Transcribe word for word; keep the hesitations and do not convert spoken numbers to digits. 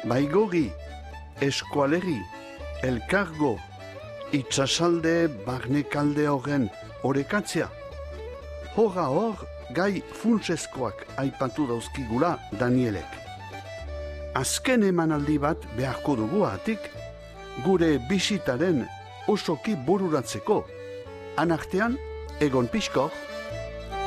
Baigorri, eskualerri, elkargo, itsasalde barnekalde horren orekatzea. Horra hor, gai funtsezkoak aipatu dauzkigula Danielek. Azken emanaldi bat beharko dugu atik, gure bisitaren osoki bururatzeko. Anartean, Egon Piskor,